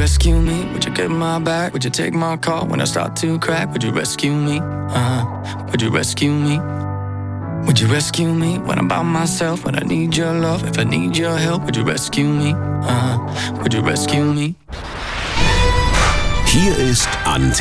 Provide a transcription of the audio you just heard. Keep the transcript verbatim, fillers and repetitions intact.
rescue me? Would you get my back? Would you take my call when I start to crack? Would you rescue me? Uh-huh. Would you rescue me? Would you rescue me when I'm by myself? When I need your love, if I need your help, would you rescue me? Uh-huh. Would you rescue me? Hier ist Antenne.